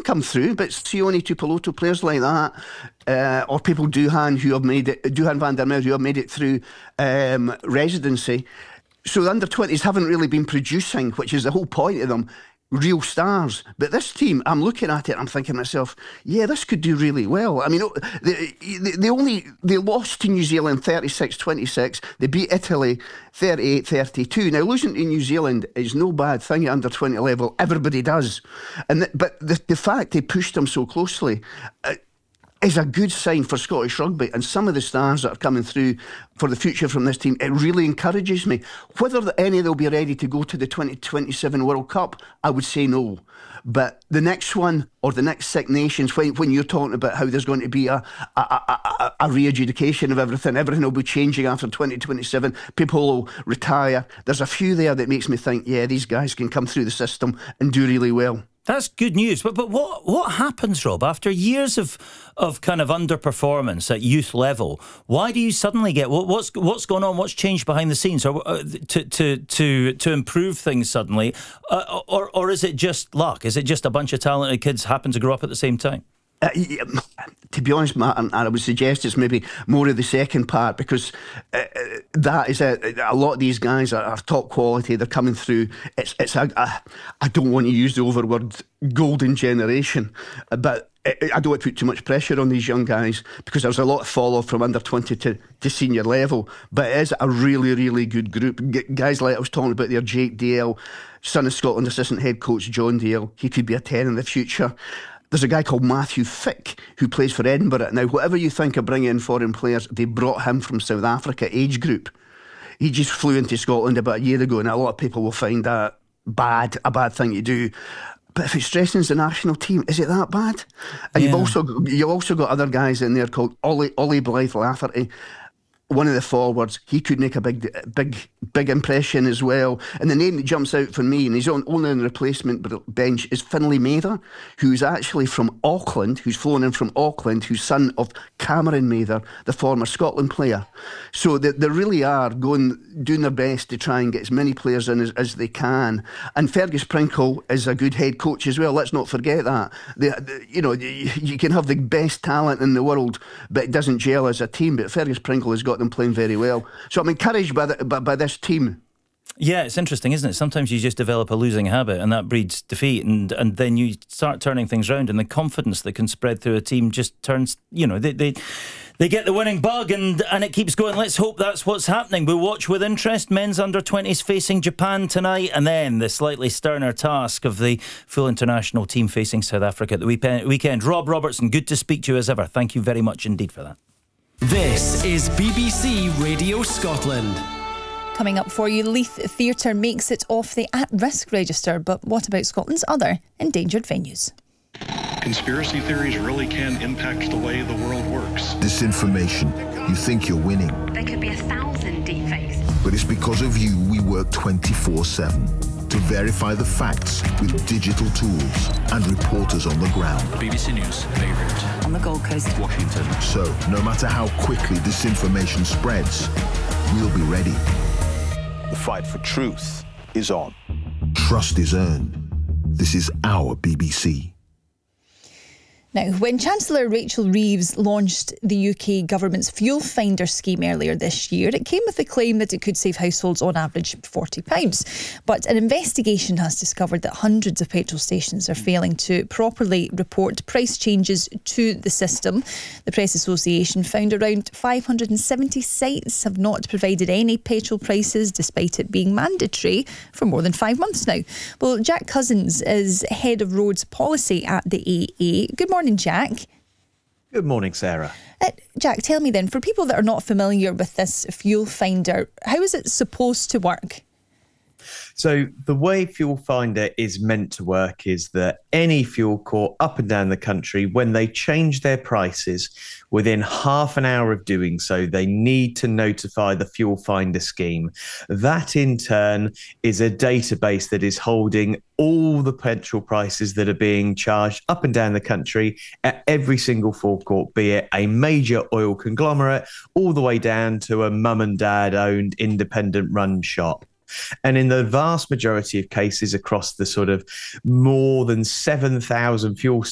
can come through, but Sione Tuipulotu, players like that, or people Duhan van der Merwe, who have made it through residency. So the under-20s haven't really been producing, which is the whole point of them, real stars. But this team, I'm looking at it, I'm thinking to myself, yeah, this could do really well. I mean, they lost to New Zealand 36-26. They beat Italy 38-32. Now, losing to New Zealand is no bad thing at under-20 level. Everybody does. But the fact they pushed them so closely is a good sign for Scottish rugby, and some of the stars that are coming through for the future from this team, it really encourages me. Whether any of them will be ready to go to the 2027 World Cup, I would say no. But the next one, or the next Six Nations, when you're talking about how there's going to be a re-adjudication of everything will be changing after 2027, people will retire. There's a few there that makes me think, yeah, these guys can come through the system and do really well. That's good news. But what happens, Rob, after years of kind of underperformance at youth level? Why do you suddenly get what's going on? What's changed behind the scenes, or to improve things suddenly, or is it just luck? Is it just a bunch of talented kids happen to grow up at the same time? To be honest, Matt, and I would suggest it's maybe more of the second part, because that is a lot of these guys are top quality. They're coming through. I don't want to use the overword golden generation, but I don't want to put too much pressure on these young guys, because there's a lot of fall off from under 20 to senior level. But it is a really, really good group. Guys like I was talking about there, Jake Dale, son of Scotland assistant head coach John Dale. He could be a 10 in the future. There's a guy called Matthew Fick who plays for Edinburgh. Now, whatever you think of bringing in foreign players, they brought him from South Africa age group. He just flew into Scotland about a year ago, and a lot of people will find that a bad thing to do. But if it strengthens the national team, is it that bad? And you've also got other guys in there called Ollie Blythe Lafferty. One of the forwards, he could make a big impression as well. And the name that jumps out for me, and he's only on the replacement bench, is Finlay Mather, who's actually from Auckland, who's flown in from Auckland, who's son of Cameron Mather, the former Scotland player. So they really are doing their best to try and get as many players in as they can. And Fergus Pringle is a good head coach as well. Let's not forget that. You can have the best talent in the world, but it doesn't gel as a team. But Fergus Pringle has got them playing very well. So I'm encouraged by this team. Yeah, it's interesting, isn't it? Sometimes you just develop a losing habit, and that breeds defeat, and then you start turning things around, and the confidence that can spread through a team just turns, they get the winning bug, and it keeps going. Let's hope that's what's happening. We'll watch with interest men's under-20s facing Japan tonight, and then the slightly sterner task of the full international team facing South Africa at the weekend. Rob Robertson, good to speak to you as ever. Thank you very much indeed for that. This is BBC Radio Scotland. Coming up for you, Leith Theatre makes it off the at-risk register, but what about Scotland's other endangered venues? Conspiracy theories really can impact the way the world works. Disinformation. You think you're winning. There could be 1,000 deepfakes. But it's because of you we work 24/7 to verify the facts with digital tools and reporters on the ground. BBC News, Beirut. On the Gold Coast. Washington. So, no matter how quickly disinformation spreads, we'll be ready. The fight for truth is on. Trust is earned. This is our BBC. Now, when Chancellor Rachel Reeves launched the UK government's Fuel Finder scheme earlier this year, it came with the claim that it could save households on average £40. But an investigation has discovered that hundreds of petrol stations are failing to properly report price changes to the system. The Press Association found around 570 sites have not provided any petrol prices, despite it being mandatory for more than 5 months now. Well, Jack Cousins is Head of Roads Policy at the AA. Good morning, Jack. Good morning, Sarah. Jack, tell me then, for people that are not familiar with this Fuel Finder, how is it supposed to work? So the way Fuel Finder is meant to work is that any fuel court up and down the country, when they change their prices, within half an hour of doing so, they need to notify the Fuel Finder scheme. That in turn is a database that is holding all the petrol prices that are being charged up and down the country at every single forecourt, be it a major oil conglomerate all the way down to a mum and dad owned independent run shop. And in the vast majority of cases across the sort of more than 7,000 fuel